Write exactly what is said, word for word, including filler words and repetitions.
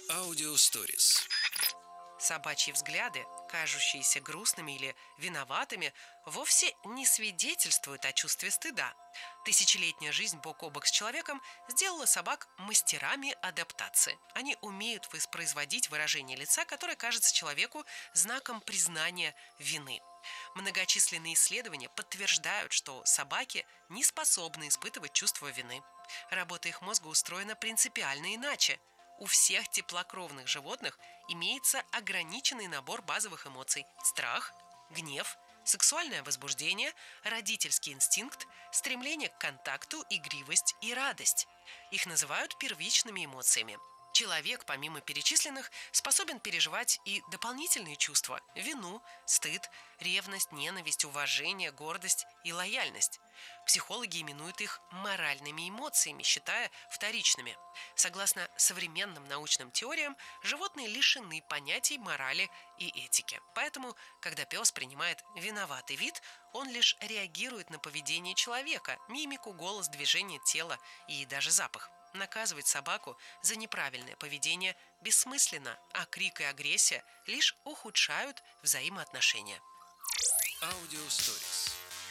Аудиосторис. Собачьи взгляды, кажущиеся грустными или виноватыми, вовсе не свидетельствуют о чувстве стыда. Тысячелетняя жизнь бок о бок с человеком сделала собак мастерами адаптации. Они умеют воспроизводить выражение лица, которое кажется человеку знаком признания вины. Многочисленные исследования подтверждают, что собаки не способны испытывать чувство вины. Работа их мозга устроена принципиально иначе. У всех теплокровных животных имеется ограниченный набор базовых эмоций: страх, гнев, сексуальное возбуждение, родительский инстинкт, стремление к контакту, игривость и радость. Их называют первичными эмоциями. Человек, помимо перечисленных, способен переживать и дополнительные чувства: вину, стыд, ревность, ненависть, уважение, гордость и лояльность. Психологи именуют их моральными эмоциями, считая вторичными. Согласно современным научным теориям, животные лишены понятий морали и этики. Поэтому, когда пес принимает виноватый вид, он лишь реагирует на поведение человека: мимику, голос, движение тела и даже запах. Наказывать собаку за неправильное поведение бессмысленно, а крик и агрессия лишь ухудшают взаимоотношения. Аудиосторис.